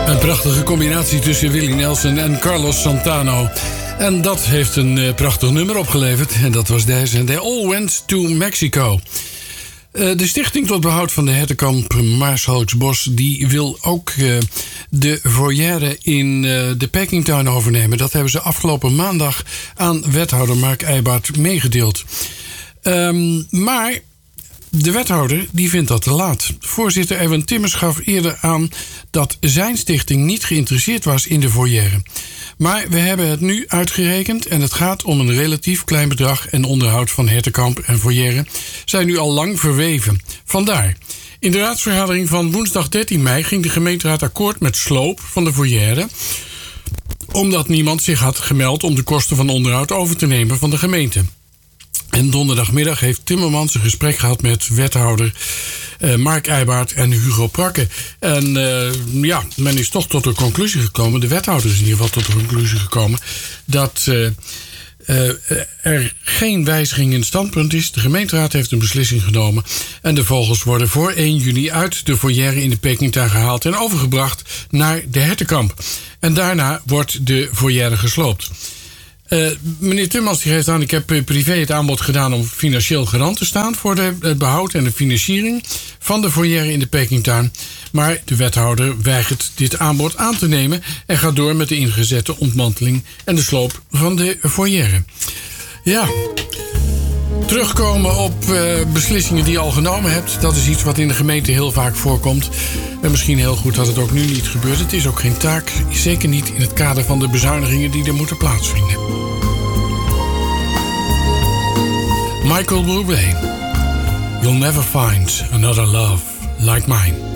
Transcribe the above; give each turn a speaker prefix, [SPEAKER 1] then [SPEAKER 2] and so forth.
[SPEAKER 1] Een prachtige combinatie tussen Willie Nelson en Carlos Santana. En dat heeft een prachtig nummer opgeleverd. En dat was deze. They All Went to Mexico. De Stichting tot Behoud van de Hertenkamp Maarschalksbos die wil ook de volière in de Pekingtuin overnemen. Dat hebben ze afgelopen maandag aan wethouder Mark Eibaert meegedeeld. Maar de wethouder die vindt dat te laat. Voorzitter Erwin Timmers gaf eerder aan dat zijn stichting niet geïnteresseerd was in de volière. Maar we hebben het nu uitgerekend en het gaat om een relatief klein bedrag en onderhoud van hertenkamp en volière zijn nu al lang verweven. Vandaar. In de raadsvergadering van woensdag 13 mei ging de gemeenteraad akkoord met sloop van de volière, omdat niemand zich had gemeld om de kosten van onderhoud over te nemen van de gemeente. En donderdagmiddag heeft Timmermans een gesprek gehad met wethouder Mark Eibaert en Hugo Prakke. En men is toch tot de conclusie gekomen, de wethouder is in ieder geval tot de conclusie gekomen, dat er geen wijziging in het standpunt is. De gemeenteraad heeft een beslissing genomen en de vogels worden voor 1 juni uit de volière in de Pekingtuin gehaald en overgebracht naar de hertenkamp. En daarna wordt de volière gesloopt. Meneer Timmermans geeft aan, ik heb privé het aanbod gedaan om financieel garant te staan voor het behoud en de financiering van de volière in de Pekingtuin. Maar de wethouder weigert dit aanbod aan te nemen en gaat door met de ingezette ontmanteling en de sloop van de volière. Ja, terugkomen op beslissingen die je al genomen hebt, dat is iets wat in de gemeente heel vaak voorkomt. En misschien heel goed dat het ook nu niet gebeurt. Het is ook geen taak, zeker niet in het kader van de bezuinigingen die er moeten plaatsvinden. Michael Bublé. You'll never find another love like mine.